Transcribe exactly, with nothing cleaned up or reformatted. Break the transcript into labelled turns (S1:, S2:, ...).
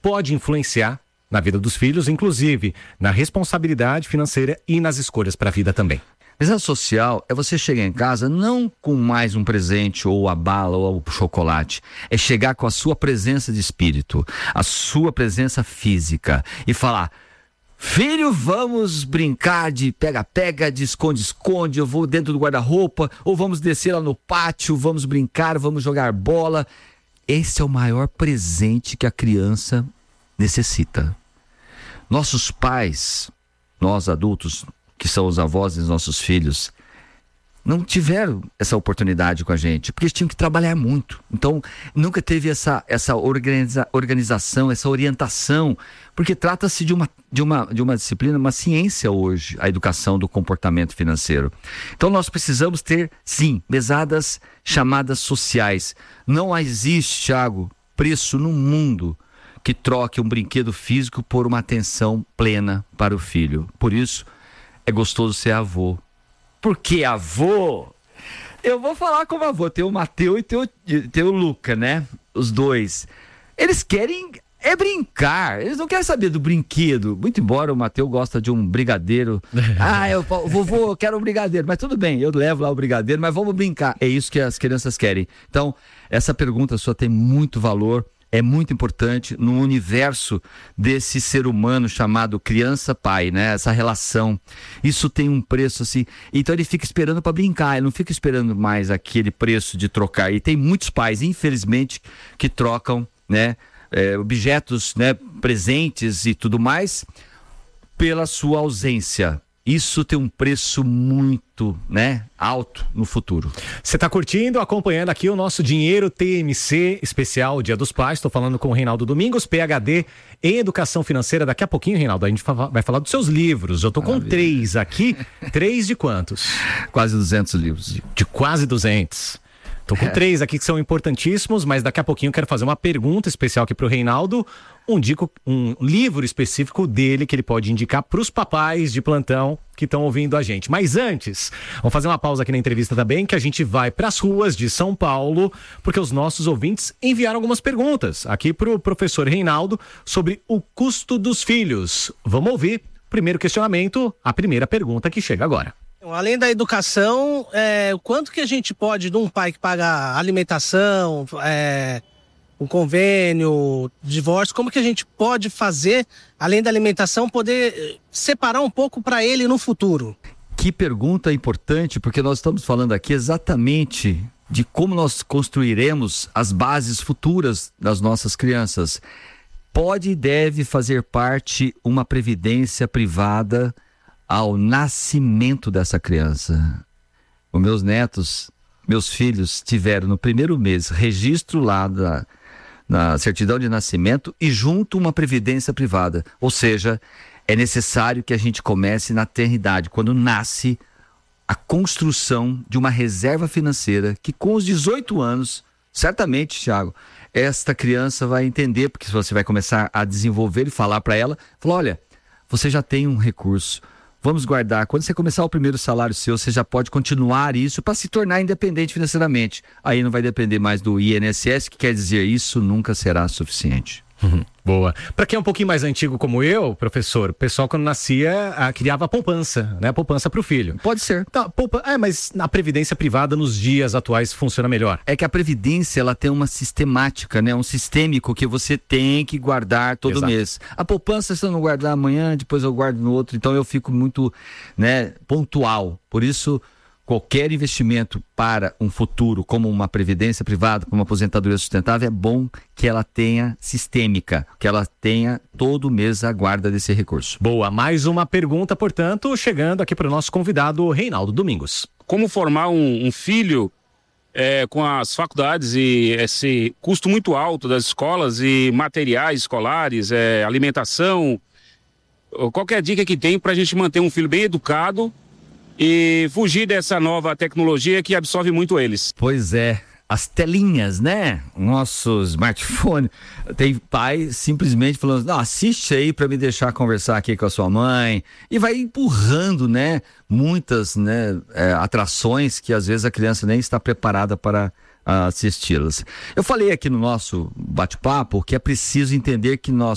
S1: pode influenciar na vida dos filhos, inclusive na responsabilidade financeira e nas escolhas para a vida também.
S2: Mesada social é você chegar em casa não com mais um presente, ou a bala, ou o chocolate. É chegar com a sua presença de espírito, a sua presença física e falar: filho, vamos brincar de pega-pega, de esconde-esconde, eu vou dentro do guarda-roupa, ou vamos descer lá no pátio, vamos brincar, vamos jogar bola. Esse é o maior presente que a criança necessita. Nossos pais, nós adultos, que são os avós dos nossos filhos, não tiveram essa oportunidade com a gente, porque eles tinham que trabalhar muito. Então, nunca teve essa, essa organiza, organização, essa orientação, porque trata-se de uma, de, uma, de uma disciplina, uma ciência hoje, a educação do comportamento financeiro. Então, nós precisamos ter, sim, mesadas chamadas sociais. Não existe, Thiago, preço no mundo que troque um brinquedo físico por uma atenção plena para o filho. Por isso, é gostoso ser avô. Por que avô? Eu vou falar como avô. Tem o Mateus e tem o, tem o Luca, né? Os dois. Eles querem é brincar. Eles não querem saber do brinquedo. Muito embora o Mateus gosta de um brigadeiro. Ah, eu, vovô, eu quero um brigadeiro. Mas tudo bem, eu levo lá o brigadeiro, mas vamos brincar. É isso que as crianças querem. Então, essa pergunta sua tem muito valor. É muito importante no universo desse ser humano chamado criança-pai, né? Essa relação. Isso tem um preço assim. Então ele fica esperando para brincar, ele não fica esperando mais aquele preço de trocar. E tem muitos pais, infelizmente, que trocam, né, é, objetos, né, presentes e tudo mais pela sua ausência. Isso tem um preço muito, né, alto no futuro.
S1: Você está curtindo, acompanhando aqui o nosso Dinheiro T M C especial Dia dos Pais. Estou falando com o Reinaldo Domingos, P H D em Educação Financeira. Daqui a pouquinho, Reinaldo, a gente vai falar dos seus livros. Eu estou com
S2: Maravilha.
S1: três aqui. Três de quantos?
S2: Quase duzentos livros.
S1: De, de quase duzentos. Tô com é. três aqui que são importantíssimos, mas daqui a pouquinho eu quero fazer uma pergunta especial aqui pro Reinaldo, um, dico, um livro específico dele que ele pode indicar pros papais de plantão que estão ouvindo a gente. Mas antes, vamos fazer uma pausa aqui na entrevista também, que a gente vai pras ruas de São Paulo, porque os nossos ouvintes enviaram algumas perguntas aqui pro professor Reinaldo sobre o custo dos filhos. Vamos ouvir o primeiro questionamento, a primeira pergunta que chega agora.
S3: Além da educação, é, o quanto que a gente pode, de um pai que paga alimentação, é, um convênio, divórcio, como que a gente pode fazer, além da alimentação, poder separar um pouco para ele no futuro?
S2: Que pergunta importante, porque nós estamos falando aqui exatamente de como nós construiremos as bases futuras das nossas crianças. Pode e deve fazer parte uma previdência privada ao nascimento dessa criança. Os meus netos, meus filhos tiveram no primeiro mês registro lá da, na certidão de nascimento e junto uma previdência privada. Ou seja, é necessário que a gente comece na tenridade, quando nasce, a construção de uma reserva financeira que com os dezoito anos, certamente, Thiago, esta criança vai entender, porque você vai começar a desenvolver e falar para ela, falar, olha, você já tem um recurso, vamos guardar. Quando você começar o primeiro salário seu, você já pode continuar isso para se tornar independente financeiramente. Aí não vai depender mais do I N S S, que quer dizer isso nunca será suficiente.
S1: Uhum, boa. Para quem é um pouquinho mais antigo como eu, professor, o pessoal quando nascia a, criava a poupança, né? A poupança para o filho.
S2: Pode ser.
S1: Tá, poupa... É, mas na previdência privada nos dias atuais funciona melhor.
S2: É que a previdência ela tem uma sistemática, né? Um sistêmico que você tem que guardar todo
S1: Exato.
S2: mês. A poupança, se eu não guardar amanhã, depois eu guardo no outro. Então eu fico muito, né, pontual. Por isso, qualquer investimento para um futuro, como uma previdência privada, como uma aposentadoria sustentável, é bom que ela tenha sistêmica, que ela tenha todo mês a guarda desse recurso.
S1: Boa, mais uma pergunta, portanto, chegando aqui para o nosso convidado, Reinaldo Domingos.
S4: Como formar um, um filho é, com as faculdades e esse custo muito alto das escolas e materiais escolares, é, alimentação, qualquer dica que tem para a gente manter um filho bem educado e fugir dessa nova tecnologia que absorve muito eles.
S2: Pois é, as telinhas, né? Nosso smartphone. Tem pai simplesmente falando, não, assiste aí para me deixar conversar aqui com a sua mãe. E vai empurrando, né? Muitas, né, é, atrações que às vezes a criança nem está preparada para uh, assisti-las. Eu falei aqui no nosso bate-papo que é preciso entender que nós